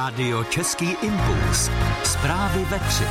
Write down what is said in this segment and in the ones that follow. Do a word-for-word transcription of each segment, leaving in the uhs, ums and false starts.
Rádio Český impuls. Zprávy ve tři.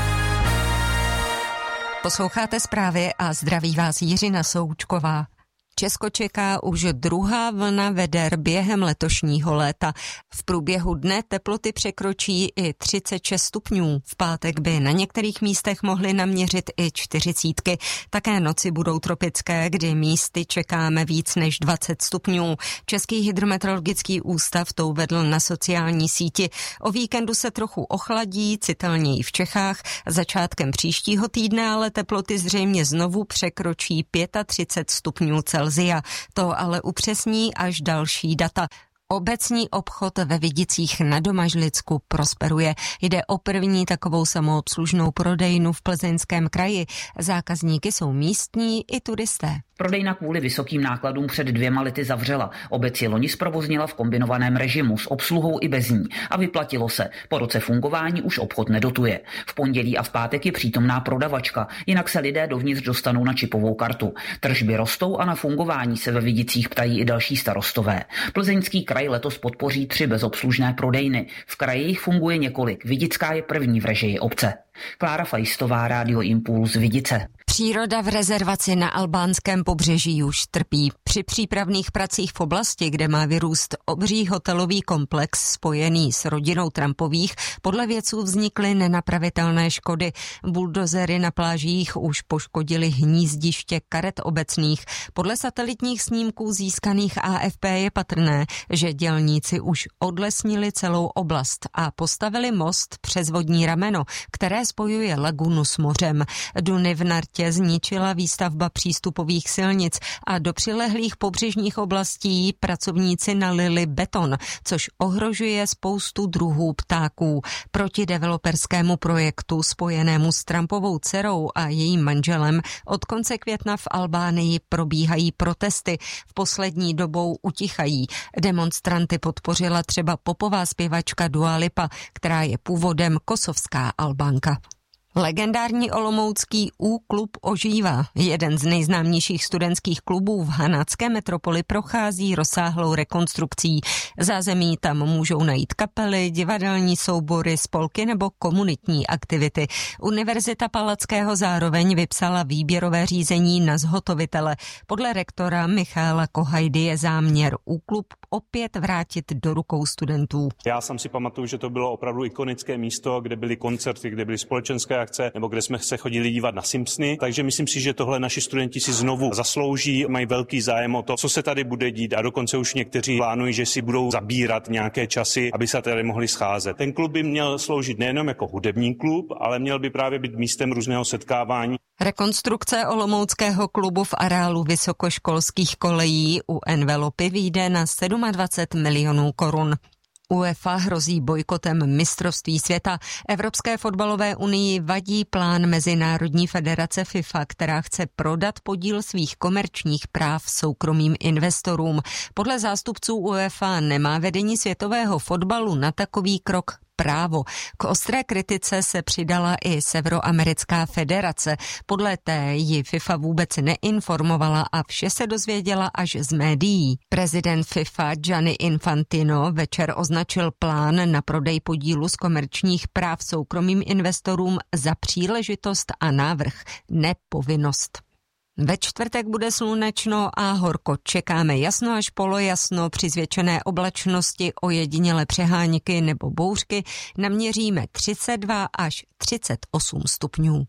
Posloucháte zprávy a zdraví vás Jiřina Součková. Česko čeká už druhá vlna veder během letošního léta. V průběhu dne teploty překročí i třicet šest stupňů. V pátek by na některých místech mohly naměřit i čtyřicítky. Také noci budou tropické, kdy místy čekáme víc než dvacet stupňů. Český hydrometeorologický ústav to uvedl na sociální síti. O víkendu se trochu ochladí, citelněji v Čechách. Začátkem příštího týdne ale teploty zřejmě znovu překročí třicet pět stupňů Celsia. To ale upřesní až další data. Obecní obchod ve Vidicích na Domažlicku prosperuje. Jde o první takovou samoobslužnou prodejnu v Plzeňském kraji. Zákazníky jsou místní i turisté. Prodejna kvůli vysokým nákladům před dvěma lety zavřela. Obec ji loni zprovoznila v kombinovaném režimu s obsluhou i bez ní. A vyplatilo se. Po roce fungování už obchod nedotuje. V pondělí a v pátek je přítomná prodavačka, jinak se lidé dovnitř dostanou na čipovou kartu. Tržby rostou a na fungování se ve Vidicích ptají i další starostové. Plzeňský kraj letos podpoří tři bezobslužné prodejny. V kraji jich funguje několik. Vidická je první v režii obce. Klára Fajstová, Rádio Impuls, Vidice. Příroda v rezervaci na albánském pobřeží už trpí. Při přípravných pracích v oblasti, kde má vyrůst obří hotelový komplex spojený s rodinou Trumpových, podle vědců vznikly nenapravitelné škody. Buldozery na plážích už poškodily hnízdiště karet obecných. Podle satelitních snímků získaných A F P je patrné, že dělníci už odlesnili celou oblast a postavili most přes vodní rameno, které spojuje lagunu s mořem. Duny v Nartě zničila výstavba přístupových silnic a do přilehlých pobřežních oblastí pracovníci nalili beton, což ohrožuje spoustu druhů ptáků. Proti developerskému projektu spojenému s Trumpovou dcerou a jejím manželem od konce května v Albánii probíhají protesty. V poslední dobou utichají. Demonstranty podpořila třeba popová zpěvačka Dua Lipa, která je původem kosovská Albánka. Legendární olomoucký U-klub ožívá. Jeden z nejznámějších studentských klubů v hanácké metropoli prochází rozsáhlou rekonstrukcí. Zázemí tam můžou najít kapely, divadelní soubory, spolky nebo komunitní aktivity. Univerzita Palackého zároveň vypsala výběrové řízení na zhotovitele. Podle rektora Michala Kohajdy je záměr U-klub opět vrátit do rukou studentů. Já sám si pamatuju, že to bylo opravdu ikonické místo, kde byly koncerty, kde byly společenské akce, nebo kde jsme se chodili dívat na Simpsony, takže myslím si, že tohle naši studenti si znovu zaslouží, mají velký zájem o to, co se tady bude dít a dokonce už někteří plánují, že si budou zabírat nějaké časy, aby se tady mohli scházet. Ten klub by měl sloužit nejenom jako hudební klub, ale měl by právě být místem různého setkávání. Rekonstrukce olomouckého klubu v areálu vysokoškolských kolejí u Envelopy vyjde na dvacet sedm milionů korun. UEFA hrozí bojkotem mistrovství světa. Evropské fotbalové unii vadí plán Mezinárodní federace FIFA, která chce prodat podíl svých komerčních práv soukromým investorům. Podle zástupců UEFA nemá vedení světového fotbalu na takový krok právo. K ostré kritice se přidala i Severoamerická federace. Podle té ji FIFA vůbec neinformovala a vše se dozvěděla až z médií. Prezident FIFA Gianni Infantino večer označil plán na prodej podílu z komerčních práv soukromým investorům za příležitost a návrh, ne povinnost. Ve čtvrtek bude slunečno a horko. Čekáme jasno až polojasno, při zvětšené oblačnosti ojedinělé přehánky nebo bouřky naměříme třicet dva až třicet osm stupňů.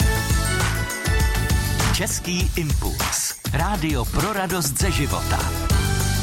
Český impuls. Rádio pro radost ze života.